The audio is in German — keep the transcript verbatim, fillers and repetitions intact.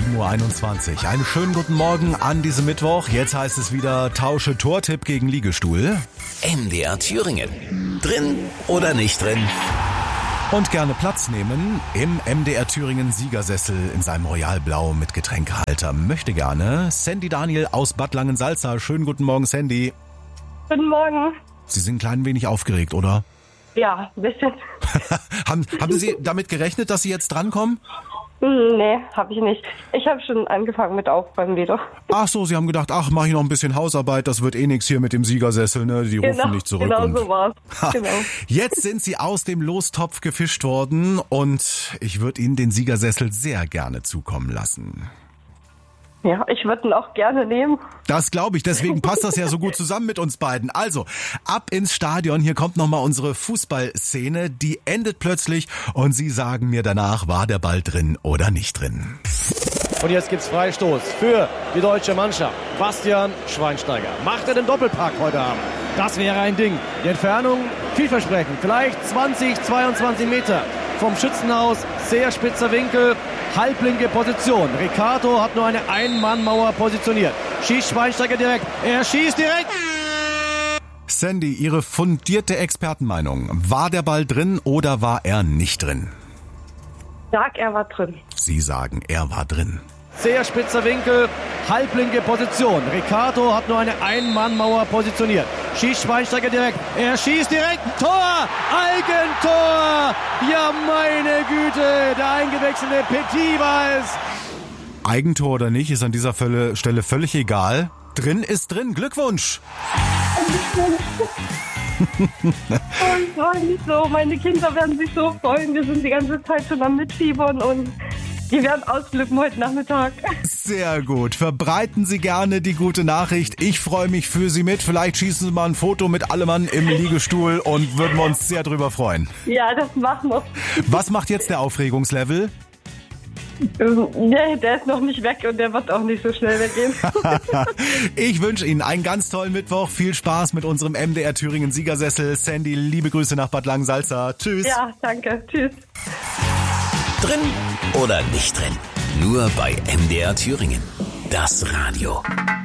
sieben Uhr einundzwanzig. Einen schönen guten Morgen an diesem Mittwoch. Jetzt heißt es wieder Tausche Tortipp gegen Liegestuhl. M D R Thüringen. Drin oder nicht drin? Und gerne Platz nehmen im M D R Thüringen Siegersessel in seinem Royalblau mit Getränkehalter. Möchte gerne Sandy Daniel aus Bad Langensalza. Schönen guten Morgen, Sandy. Guten Morgen. Sie sind ein klein wenig aufgeregt, oder? Ja, ein bisschen. haben, haben Sie damit gerechnet, dass Sie jetzt drankommen? Nee, habe ich nicht. Ich habe schon angefangen mit Aufräumen wieder. Ach so, Sie haben gedacht, ach, mache ich noch ein bisschen Hausarbeit, das wird eh nichts hier mit dem Siegersessel, ne? Die rufen Genau, nicht zurück. genau und so war's. Genau. Jetzt sind Sie aus dem Lostopf gefischt worden und ich würde Ihnen den Siegersessel sehr gerne zukommen lassen. Ja, ich würde ihn auch gerne nehmen. Das glaube ich, deswegen passt das ja so gut zusammen mit uns beiden. Also, ab ins Stadion, hier kommt nochmal unsere Fußballszene, die endet plötzlich und Sie sagen mir danach, war der Ball drin oder nicht drin. Und jetzt gibt's Freistoß für die deutsche Mannschaft. Bastian Schweinsteiger. Macht er den Doppelpack heute Abend? Das wäre ein Ding. Die Entfernung vielversprechend. Vielleicht zwanzig, zweiundzwanzig Meter vom Schützenhaus. Sehr spitzer Winkel. Halblinke Position. Ricardo hat nur eine Ein-Mann-Mauer positioniert. Schießt Schweinsteiger direkt. Er schießt direkt. Sandy, Ihre fundierte Expertenmeinung. War der Ball drin oder war er nicht drin? Sag, er war drin. Sie sagen, er war drin. Sehr spitzer Winkel, halblinke Position. Ricardo hat nur eine Ein-Mann-Mauer positioniert. Schießt Schweinsteiger direkt. Er schießt direkt. Tor! Eigentor! Ja, meine Güte! Der eingewechselte Petit war es. Eigentor oder nicht, ist an dieser Stelle völlig egal. Drin ist drin. Glückwunsch! Oh, ich freue mich so. Meine Kinder werden sich so freuen. Wir sind die ganze Zeit schon am Mitfiebern und die werden ausflippen heute Nachmittag. Sehr gut. Verbreiten Sie gerne die gute Nachricht. Ich freue mich für Sie mit. Vielleicht schießen Sie mal ein Foto mit Allemann im Liegestuhl und würden wir uns sehr drüber freuen. Ja, das machen wir. Was macht jetzt der Aufregungslevel? Nee, der ist noch nicht weg und der wird auch nicht so schnell weggehen. Ich wünsche Ihnen einen ganz tollen Mittwoch. Viel Spaß mit unserem M D R Thüringen Siegersessel. Sandy, liebe Grüße nach Bad Langensalza. Tschüss. Ja, danke. Tschüss. Drin oder nicht drin? Nur bei M D R Thüringen. Das Radio.